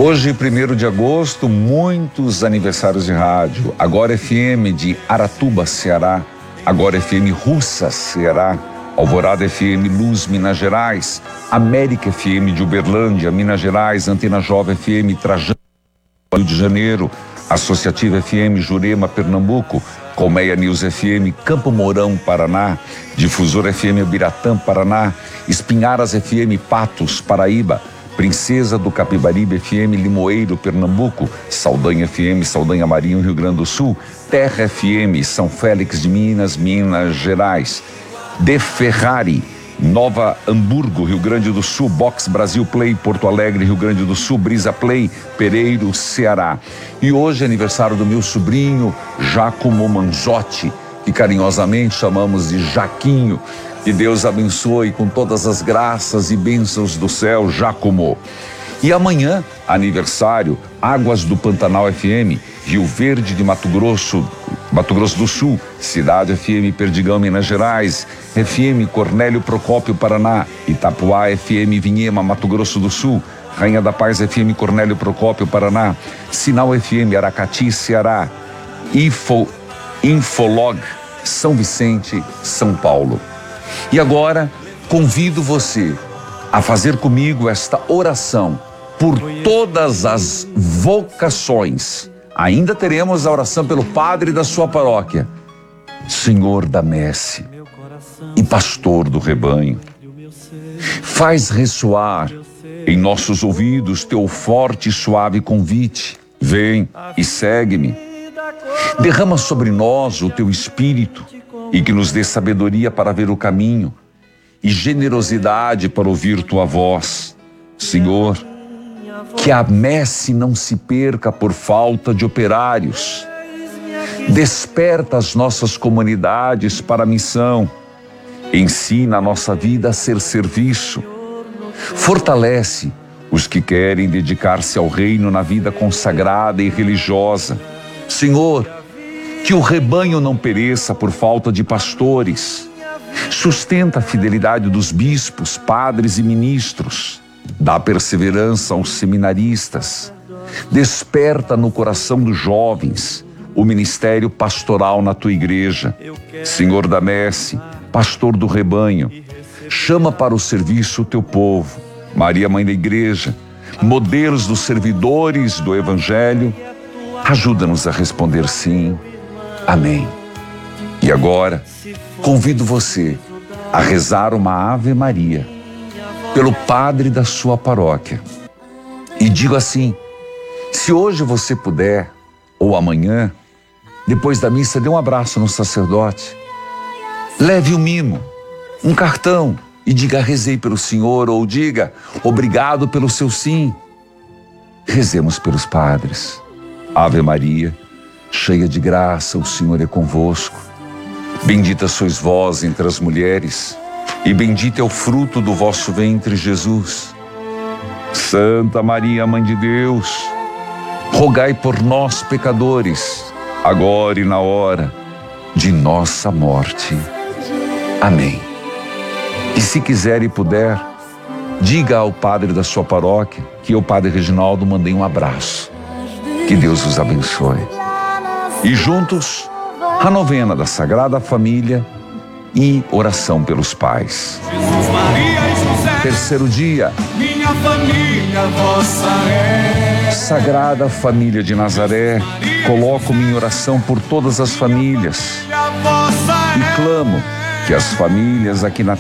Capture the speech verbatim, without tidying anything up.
Hoje, primeiro de agosto, muitos aniversários de rádio. Agora F M de Aratuba, Ceará. Agora F M Russa, Ceará. Alvorada F M Luz, Minas Gerais. América F M de Uberlândia, Minas Gerais. Antena Jovem F M Trajano, Rio de Janeiro. Associativa F M Jurema, Pernambuco. Colmeia News F M Campo Mourão, Paraná. Difusora F M Biratã, Paraná. Espinharas F M Patos, Paraíba. Princesa do Capibaribe F M Limoeiro, Pernambuco. Saldanha F M Saldanha Marinho, Rio Grande do Sul. Terra F M São Félix de Minas, Minas Gerais. De Ferrari, Nova Hamburgo, Rio Grande do Sul. Box Brasil Play, Porto Alegre, Rio Grande do Sul. Brisa Play, Pereiro, Ceará. E hoje é aniversário do meu sobrinho Giacomo Manzotti, que carinhosamente chamamos de Jaquinho. Que Deus abençoe com todas as graças e bênçãos do céu, Giacomo. E amanhã, aniversário, Águas do Pantanal F M, Rio Verde de Mato Grosso, Mato Grosso do Sul, Cidade F M Perdigão, Minas Gerais, F M Cornélio Procópio, Paraná, Itapuá F M Vinhema, Mato Grosso do Sul, Rainha da Paz F M Cornélio Procópio, Paraná, Sinal F M Aracati, Ceará, Info, Infolog, São Vicente, São Paulo. E agora, convido você a fazer comigo esta oração por todas as vocações. Ainda teremos a oração pelo padre da sua paróquia, Senhor da messe e pastor do rebanho. Faz ressoar em nossos ouvidos teu forte e suave convite. Vem e segue-me. Derrama sobre nós o teu espírito e que nos dê sabedoria para ver o caminho e generosidade para ouvir tua voz. Senhor, que a messe não se perca por falta de operários. Desperta as nossas comunidades para a missão. Ensina a nossa vida a ser serviço. Fortalece os que querem dedicar-se ao reino na vida consagrada e religiosa. Senhor, que o rebanho não pereça por falta de pastores. Sustenta a fidelidade dos bispos, padres e ministros. Dá perseverança aos seminaristas. Desperta no coração dos jovens o ministério pastoral na tua igreja. Senhor da messe, pastor do rebanho, chama para o serviço o teu povo. Maria, mãe da igreja, modelos dos servidores do evangelho, ajuda-nos a responder sim. Amém. E agora, convido você a rezar uma Ave Maria pelo padre da sua paróquia. E digo assim: se hoje você puder, ou amanhã, depois da missa, dê um abraço no sacerdote. Leve um mimo, um cartão e diga: rezei pelo senhor, ou diga: obrigado pelo seu sim. Rezemos pelos padres. Ave Maria, cheia de graça, o Senhor é convosco. Bendita sois vós entre as mulheres, e bendito é o fruto do vosso ventre, Jesus. Santa Maria, Mãe de Deus, rogai por nós, pecadores, agora e na hora de nossa morte. Amém. E se quiser e puder, diga ao padre da sua paróquia que eu, Padre Reginaldo, mandei um abraço. Que Deus os abençoe. E juntos, a novena da Sagrada Família e oração pelos pais. Jesus, Maria e José, terceiro dia. Minha família, vossa é. Sagrada Família de Nazaré, coloco-me em oração por todas as famílias e clamo que as famílias aqui na